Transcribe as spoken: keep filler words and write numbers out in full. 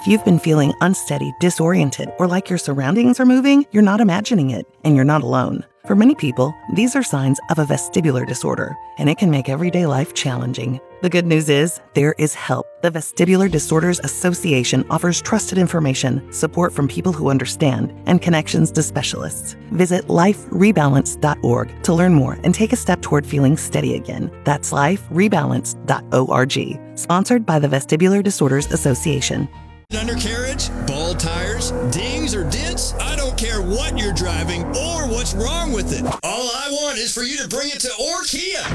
If you've been feeling unsteady, disoriented, or like your surroundings are moving, you're not imagining it, and you're not alone. For many people, these are signs of a vestibular disorder, and it can make everyday life challenging. The good news is, there is help. The Vestibular Disorders Association offers trusted information, support from people who understand, and connections to specialists. Visit life rebalance dot org to learn more and take a step toward feeling steady again. That's life rebalance dot org. Sponsored by the Vestibular Disorders Association. Undercarriage, bald tires, dings or dents, I don't care what you're driving or what's wrong with it. All I want is for you to bring it to Or Kia.